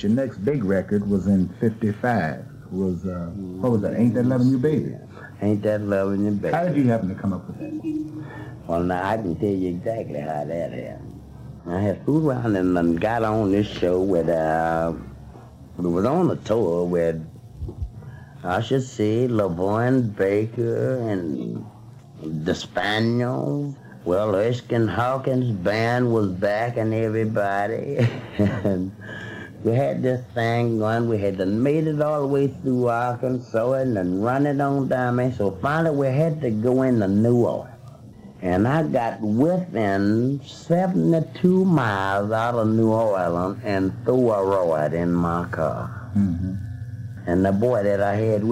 your next big record was in '55. Was what was that? Ain't That Loving You, Baby? Ain't That Loving You, Baby. How did you happen to come up with that? Well, now I can tell you exactly how that happened. I had fooled around and got on this show with, we was on a tour with, I should say, LaVoyne Baker and the Spaniels. Well, Erskine Hawkins' band was back and everybody. And we had this thing going. We had done made it all the way through Arkansas and then run it on down there. So finally we had to go into New Orleans. And I got within 72 miles out of New Orleans and threw a rod in my car. Mm-hmm. And the boy that I had